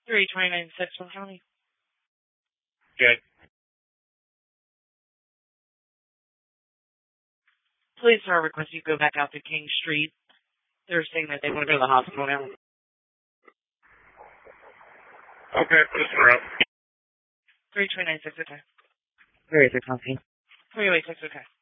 3296 from County. Okay. Police are requesting you go back out to King Street. They're saying that they want to go to the hospital now. Okay, just interrupt. 3296, okay. 386, okay. 386, okay.